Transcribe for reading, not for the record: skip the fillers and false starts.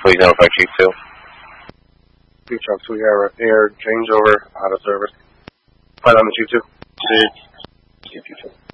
Please notify Chief 2. Chief Truck 2, air changeover, out of service. Find on the Chief 2. Chief 2.